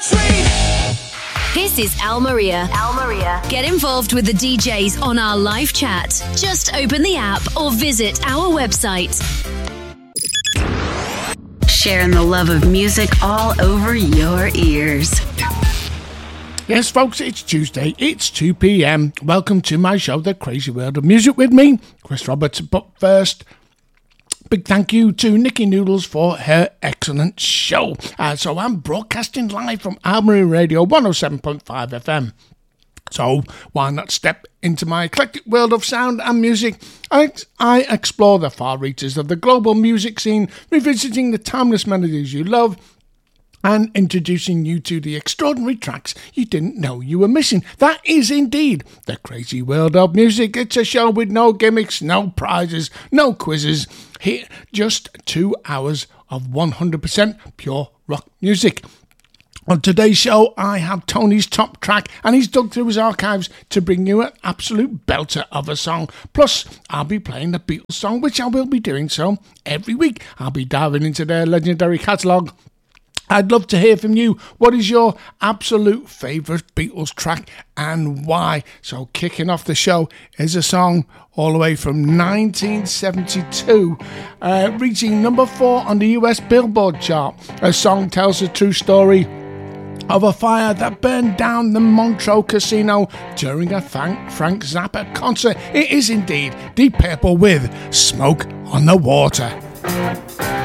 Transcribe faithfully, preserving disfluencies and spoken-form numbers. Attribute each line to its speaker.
Speaker 1: This is Al Maria. Al Maria. Get involved with the D Js on our live chat. Just open the app or visit our website. Sharing the love of music all over your ears.
Speaker 2: Yes, folks, it's Tuesday. It's two p.m. Welcome to my show, The Crazy World of Music, with me, Chris Roberts. But first, big thank you to Nikki Noodles for her excellent show. Uh, so I'm broadcasting live from Albury Radio one oh seven point five F M. So why not step into my eclectic world of sound and music? I, I explore the far reaches of the global music scene, revisiting the timeless melodies you love, and introducing you to the extraordinary tracks you didn't know you were missing. That is indeed The Crazy World of Music. It's a show with no gimmicks, no prizes, no quizzes. Here, just two hours of one hundred percent pure rock music. On today's show, I have Tony's top track, and he's dug through his archives to bring you an absolute belter of a song. Plus, I'll be playing the Beatles song, which I will be doing so every week. I'll be diving into their legendary catalogue. I'd love to hear from you. What is your absolute favourite Beatles track and why? So kicking off the show is a song all the way from nineteen seventy-two, uh, reaching number four on the U S Billboard chart. A song tells the true story of a fire that burned down the Montreux Casino during a Frank, Frank Zappa concert. It is indeed Deep Purple with Smoke on the Water.